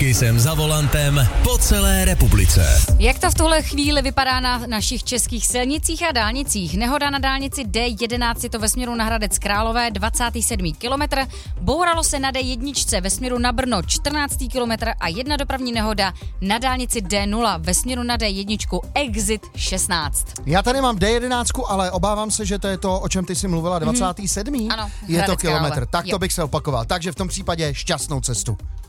Kisem za volantem po celé republice. Jak to v tuhle chvíli vypadá na našich českých silnicích a dálnicích? Nehoda na dálnici D11, je to ve směru na Hradec Králové, 27. kilometr. Bouralo se na D1 ve směru na Brno, 14. kilometr a jedna dopravní nehoda na dálnici D0 ve směru na D1, exit 16. Já tady mám D11, ale obávám se, že to je to, o čem ty jsi mluvila, 27. Ano, je to Hradec kilometr. Králové. Tak to bych se opakoval. Takže v tom případě šťastnou cestu.